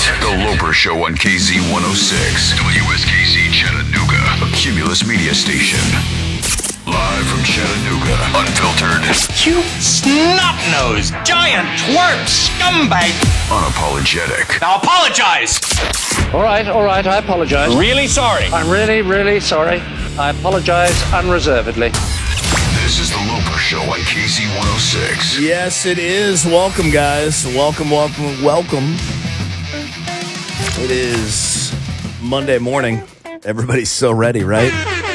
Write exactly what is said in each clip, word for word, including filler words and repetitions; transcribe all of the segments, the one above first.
The Loper Show on K Z one oh six. W S K Z Chattanooga. A Cumulus media station. Live from Chattanooga. Unfiltered. You snot-nosed, giant twerp scumbag. Unapologetic. Now apologize. All right, all right, I apologize. Really sorry. I'm really, really sorry. I apologize unreservedly. This is The Loper Show on K Z one oh six. Yes, it is. Welcome, guys. Welcome, welcome, welcome. It is Monday morning. Everybody's so ready, right?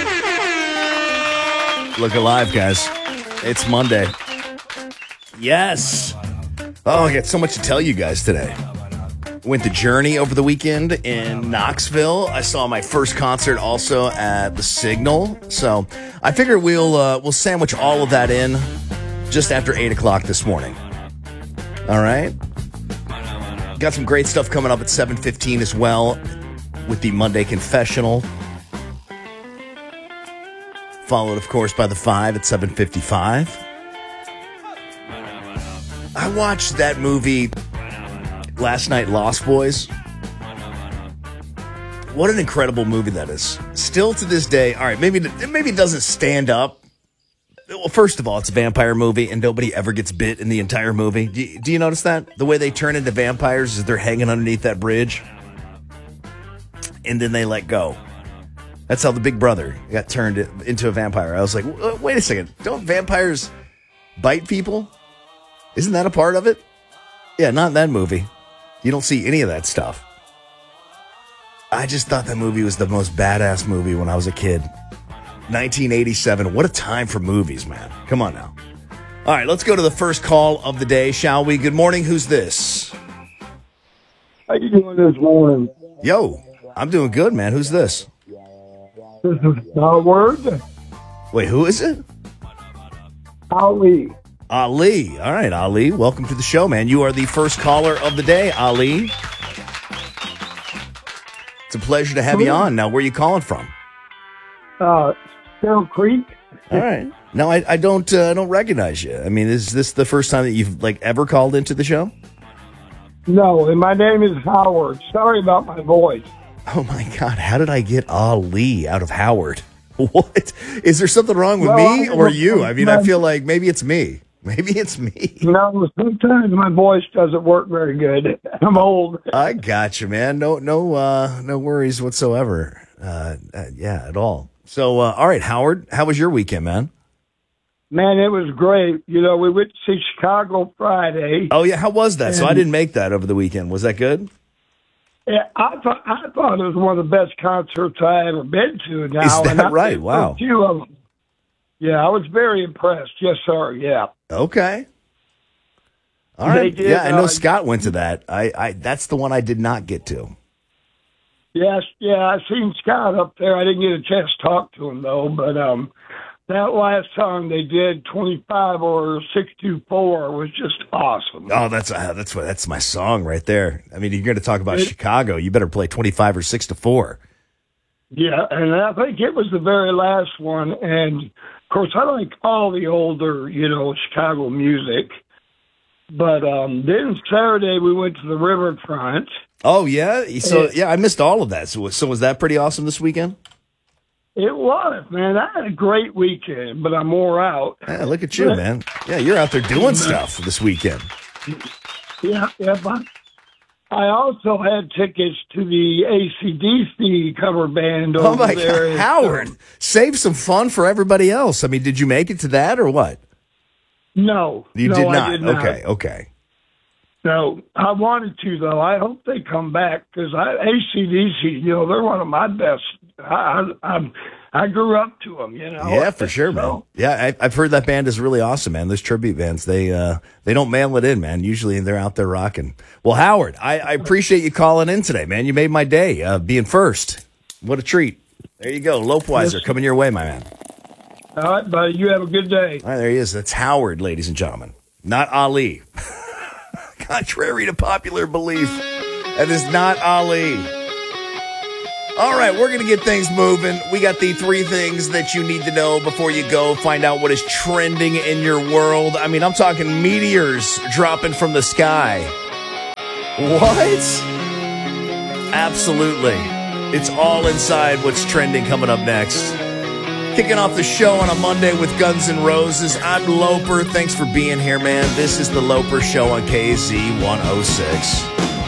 Look alive, guys. It's Monday. Yes. Oh, I got so much to tell you guys today. Went to Journey over the weekend in Knoxville. I saw my first concert also at the Signal. So I figure we'll uh, we'll sandwich all of that in just after eight o'clock this morning. All right. Got some great stuff coming up at seven fifteen as well with the Monday Confessional. Followed, of course, by the five at seven fifty-five. I watched that movie last night, Lost Boys. What an incredible movie that is. Still to this day, all right, maybe, maybe it doesn't stand up. Well, first of all, it's a vampire movie, and nobody ever gets bit in the entire movie. Do you, do you notice that? The way they turn into vampires is they're hanging underneath that bridge, and then they let go. That's how the Big Brother got turned into a vampire. I was like, wait a second. Don't vampires bite people? Isn't that a part of it? Yeah, not in that movie. You don't see any of that stuff. I just thought that movie was the most badass movie when I was a kid. nineteen eighty-seven. What a time for movies, man. Come on now. All right, let's go to the first call of the day, shall we? Good morning. Who's this? How you doing this morning? Yo, I'm doing good, man. Who's this? This is Howard. Wait, who is it? Ali. Ali. All right, Ali. Welcome to the show, man. You are the first caller of the day, Ali. It's a pleasure to have you on. Now, where are you calling from? Uh, Sparrow Creek. All right. No, I, I don't uh, I don't recognize you. I mean, is this the first time that you've like ever called into the show? No, and my name is Howard. Sorry about my voice. Oh, my God. How did I get Ali out of Howard? What? Is there something wrong with well, me I, or you? I mean, I feel like maybe it's me. Maybe it's me. No, sometimes my voice doesn't work very good. I'm old. I got you, man. No, no, uh, no worries whatsoever. Uh, uh, yeah, at all. So, uh, all right, Howard, how was your weekend, man? Man, it was great. You know, we went to see Chicago Friday. Oh, yeah. How was that? So I didn't make that over the weekend. Was that good? Yeah, I thought I thought it was one of the best concerts I ever been to. Now, is that and I right? Wow. A few of them. Yeah, I was very impressed. Yes, sir. Yeah. Okay. All right. Did, yeah, I know uh, Scott went to that. I, I, that's the one I did not get to. Yes, yeah, I seen Scott up there. I didn't get a chance to talk to him though, but um, that last song they did, twenty-five or six two four, was just awesome. Oh, that's uh, that's what that's my song right there. I mean, you're going to talk about it, Chicago. You better play twenty-five or six to four. Yeah, and I think it was the very last one. And of course, I like all the older, you know, Chicago music. But um, then Saturday we went to the riverfront. Oh yeah, so yeah, I missed all of that. So, so was that pretty awesome this weekend? It was, man. I had a great weekend, but I'm wore out. Yeah, look at you, man. Yeah, you're out there doing stuff this weekend. Yeah, yeah, but I also had tickets to the A C D C cover band over oh my there. God, Howard, save some fun for everybody else. I mean, did you make it to that or what? No, you no, did, not. I did not. Okay, okay. No, I wanted to though. I hope they come back because A C D C, you know, they're one of my best. I I, I, I grew up to them, you know. Yeah, for sure, so, man. Yeah, I, I've heard that band is really awesome, man. Those tribute bands, they uh, they don't mail it in, man. Usually they're out there rocking. Well, Howard, I, I appreciate you calling in today, man. You made my day, uh, being first. What a treat. There you go, Lopeweiser, yes. coming your way, my man. All right, buddy. You have a good day. All right, there he is. That's Howard, ladies and gentlemen, not Ali. Contrary to popular belief, that is not Ali. All right, we're going to get things moving. We got the three things that you need to know before you go find out what is trending in your world. I mean, I'm talking meteors dropping from the sky. What? Absolutely. It's all inside what's trending coming up next. Kicking off the show on a Monday with Guns N' Roses. I'm Loper. Thanks for being here, man. This is the Loper Show on K Z one oh six.